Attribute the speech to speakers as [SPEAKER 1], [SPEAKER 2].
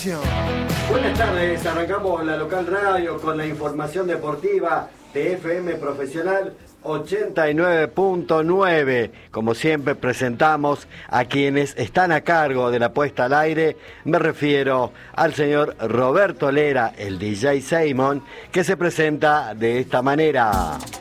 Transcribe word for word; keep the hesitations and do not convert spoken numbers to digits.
[SPEAKER 1] información.
[SPEAKER 2] Buenas tardes, arrancamos la local radio con la información deportiva de F M Profesional ochenta y nueve punto nueve. Como siempre presentamos a quienes están a cargo de la puesta al aire. Me refiero al señor Roberto Lera, el D J Simon, que se presenta de esta manera.